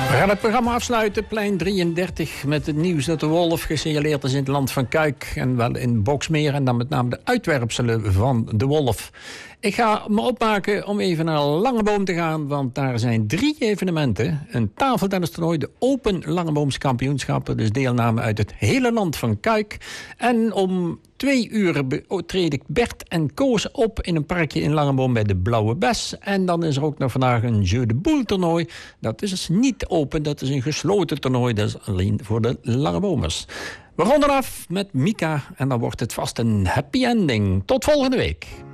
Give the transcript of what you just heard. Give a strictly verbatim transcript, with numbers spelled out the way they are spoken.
We gaan het programma afsluiten, plein drieëndertig, met het nieuws dat de wolf gesignaleerd is in het land van Kuik en wel in Boxmeer en dan met name de uitwerpselen van de wolf. Ik ga me opmaken om even naar Langeboom te gaan, want daar zijn drie evenementen. Een tafeltennistoernooi, de Open Langeboomskampioenschappen, dus deelname uit het hele land van Kuik. En om twee uur treed ik Bert en Koos op in een parkje in Langeboom bij de Blauwe Bes. En dan is er ook nog vandaag een Jeu de Boule toernooi. Dat is dus niet open, dat is een gesloten toernooi. Dat is alleen voor de Langebomers. We ronden af met Mika en dan wordt het vast een happy ending. Tot volgende week.